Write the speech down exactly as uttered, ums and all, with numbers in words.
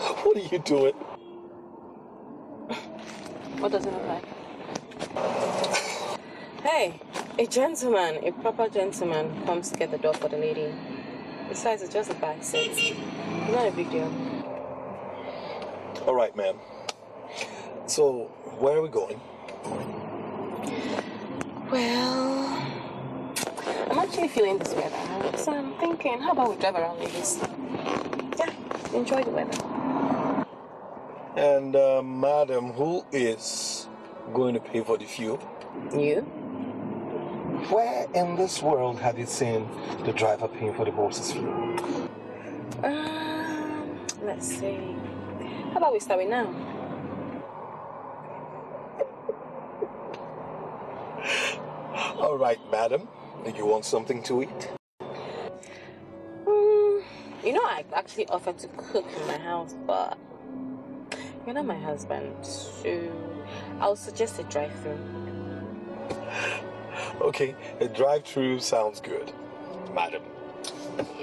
What are you doing? What does it look like? Hey, a gentleman, a proper gentleman comes to get the door for the lady. Besides, it's just a back seat. It's not a big deal. All right, ma'am. So, where are we going? Well, I'm actually feeling this weather. So I'm thinking, how about we drive around ladies? Yeah, enjoy the weather. And, uh, madam, who is going to pay for the fuel? You? Where in this world have you seen the driver paying for the horse's fuel? Um, let's see. How about we start with now? All right, madam. Do you want something to eat? Mm, you know, I actually offered to cook in my house, but you're not my husband, so I'll suggest a drive-through. Okay, a drive-through sounds good, madam.